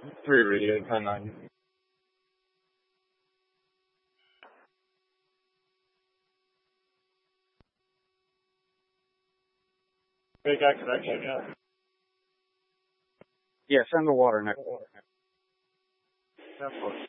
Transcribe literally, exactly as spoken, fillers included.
Three radio, ten ninety. Big X connection, yeah. Yeah, send the water next. Yeah, of course.